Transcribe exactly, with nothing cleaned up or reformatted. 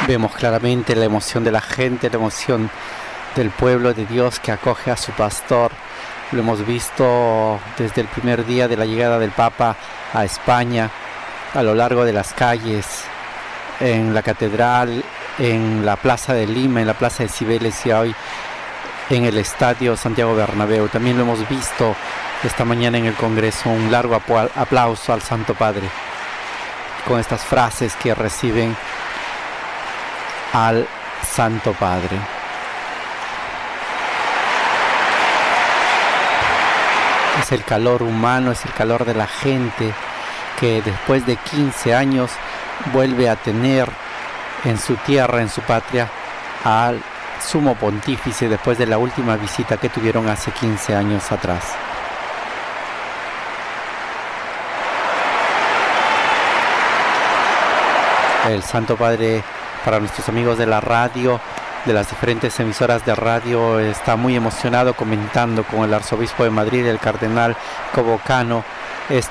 Vemos claramente la emoción de la gente, la emoción del pueblo de Dios que acoge a su pastor. Lo hemos visto desde el primer día de la llegada del Papa a España, a lo largo de las calles, en la catedral, en la plaza de Lima, en la plaza de Cibeles y hoy en el estadio Santiago Bernabéu. También lo hemos visto esta mañana en el Congreso, un largo aplauso al Santo Padre, con estas frases que reciben al Santo Padre. Es el calor humano, es el calor de la gente que después de quince años vuelve a tener en su tierra, en su patria, al sumo pontífice después de la última visita que tuvieron hace quince años atrás. El Santo Padre, para nuestros amigos de la radio, de las diferentes emisoras de radio, está muy emocionado comentando con el arzobispo de Madrid, el cardenal Cobocano,